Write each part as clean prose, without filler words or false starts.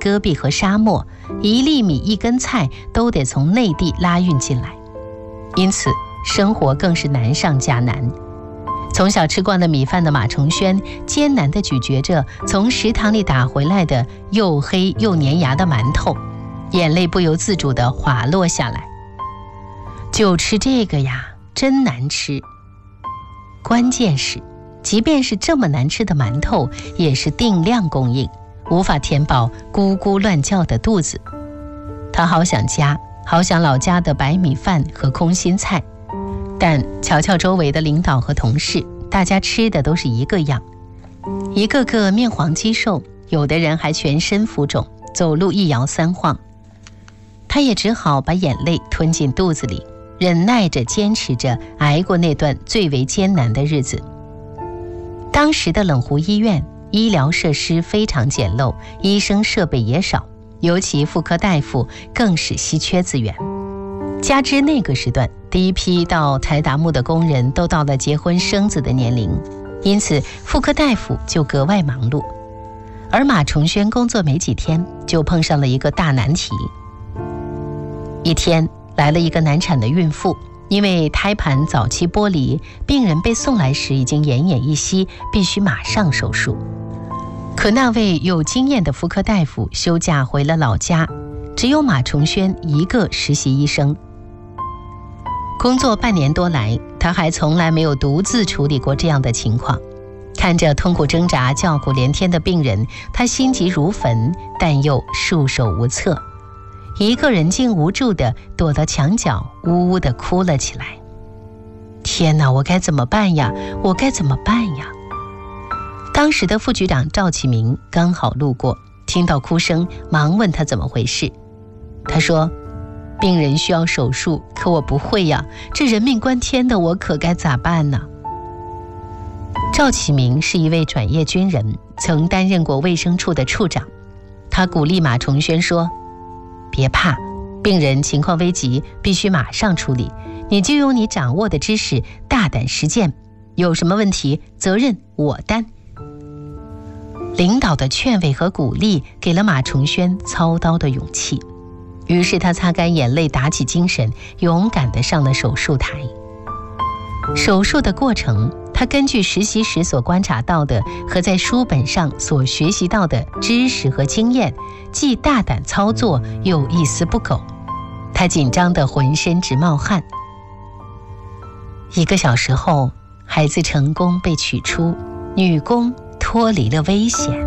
戈壁和沙漠，1粒米1根菜都得从内地拉运进来，因此生活更是难上加难。从小吃惯了米饭的马崇轩艰难地咀嚼着从食堂里打回来的又黑又粘牙的馒头，眼泪不由自主地滑落下来。就吃这个呀，真难吃。关键是即便是这么难吃的馒头，也是定量供应，无法填饱咕咕乱叫的肚子。他好想家，好想老家的白米饭和空心菜，但瞧瞧周围的领导和同事，大家吃的都是一个样，一个个面黄肌瘦，有的人还全身浮肿，走路一摇三晃。他也只好把眼泪吞进肚子里，忍耐着坚持着挨过那段最为艰难的日子。当时的冷湖医院医疗设施非常简陋，医生设备也少，尤其妇科大夫更是稀缺资源。加之那个时段第一批到柴达木的工人都到了结婚生子的年龄，因此妇科大夫就格外忙碌。而马崇轩工作没几天，就碰上了一个大难题。一天来了一个难产的孕妇，因为胎盘早期剥离，病人被送来时已经奄奄一息，必须马上手术。可那位有经验的妇科大夫休假回了老家，只有马崇轩一个实习医生。工作半年多来，他还从来没有独自处理过这样的情况。看着痛苦挣扎、叫苦连天的病人，他心急如焚，但又束手无策。一个人竟无助地躲到墙角，呜呜地哭了起来。天哪，我该怎么办呀？我该怎么办呀？当时的副局长赵启明刚好路过，听到哭声，忙问他怎么回事。他说，病人需要手术，可我不会呀，这人命关天的，我可该咋办呢？赵启明是一位转业军人，曾担任过卫生处的处长。他鼓励马崇轩说，别怕，病人情况危急，必须马上处理，你就用你掌握的知识大胆实践，有什么问题责任我担。领导的劝慰和鼓励给了马崇轩操刀的勇气，于是他擦干眼泪，打起精神，勇敢地上了手术台。手术的过程，他根据实习时所观察到的和在书本上所学习到的知识和经验，既大胆操作又一丝不苟。他紧张得浑身直冒汗。1个小时后，孩子成功被取出，女工脱离了危险。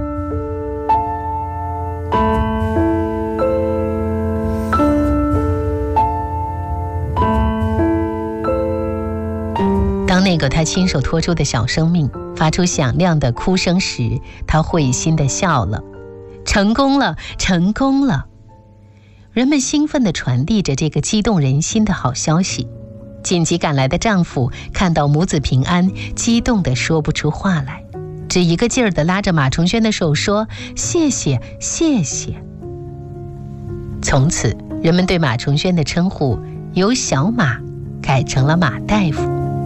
当那个他亲手托出的小生命发出响亮的哭声时，他会心地笑了。成功了，成功了！人们兴奋地传递着这个激动人心的好消息。紧急赶来的丈夫看到母子平安，激动得说不出话来，只一个劲儿地拉着马崇轩的手说，谢谢，谢谢。从此人们对马崇轩的称呼由小马改成了马大夫。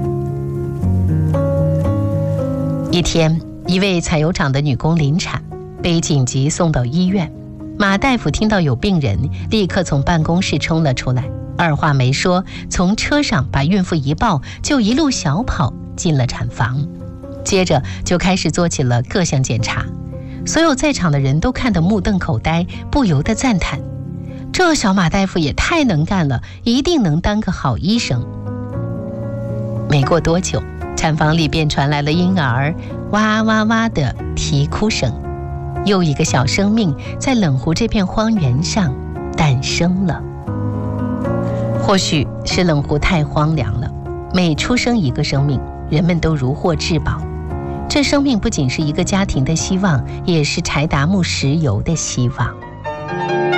一天，一位采油厂的女工临产，被紧急送到医院。马大夫听到有病人，立刻从办公室冲了出来，二话没说，从车上把孕妇一抱，就一路小跑进了产房。接着就开始做起了各项检查。所有在场的人都看得目瞪口呆，不由得赞叹，这小马大夫也太能干了，一定能当个好医生。没过多久，产房里便传来了婴儿哇哇哇的啼哭声，又一个小生命在冷湖这片荒原上诞生了。或许是冷湖太荒凉了，每出生一个生命，人们都如获至宝。这生命不仅是一个家庭的希望，也是柴达木石油的希望。